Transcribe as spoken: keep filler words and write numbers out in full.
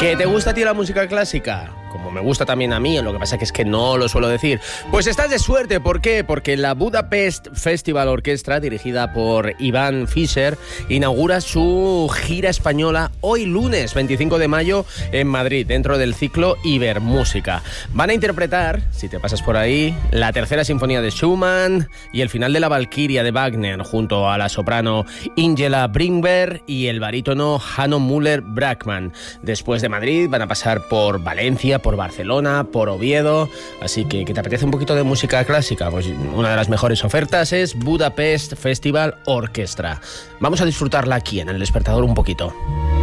¿Que te gusta a ti la música clásica? Como me gusta también a mí, lo que pasa que es que no lo suelo decir. Pues estás de suerte, ¿por qué? Porque la Budapest Festival Orchestra, dirigida por Iván Fischer, inaugura su gira española hoy lunes veinticinco de mayo en Madrid, dentro del ciclo Ibermúsica. Van a interpretar, si te pasas por ahí, la tercera sinfonía de Schumann y el final de la Valquiria de Wagner, junto a la soprano Ingela Bringberg y el barítono Hanno Müller-Brackmann. Después de Madrid van a pasar por Valencia, por Barcelona, por Oviedo, así que ¿que te apetece un poquito de música clásica? Pues una de las mejores ofertas es Budapest Festival Orchestra. Vamos a disfrutarla aquí en El Despertador un poquito.